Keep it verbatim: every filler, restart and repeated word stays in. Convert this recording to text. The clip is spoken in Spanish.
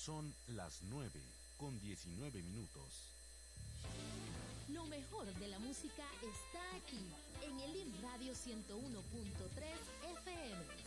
Son las nueve con diecinueve minutos. Lo mejor de la música está aquí, en el I M Radio ciento uno punto tres F M.